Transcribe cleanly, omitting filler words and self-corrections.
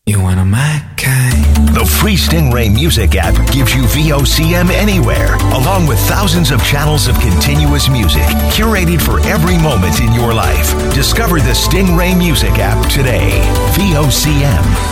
You one of my kind. The free Stingray Music app gives you VOCM anywhere, along with thousands of channels of continuous music, curated for every moment in your life. Discover the Stingray Music app today. VOCM.